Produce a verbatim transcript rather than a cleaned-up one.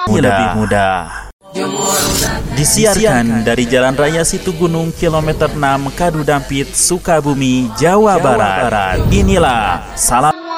lebih mudah. Disiarkan dari Jalan Raya Situgunung kilometer enam Kadudampit, Sukabumi, Jawa Barat. Inilah Salam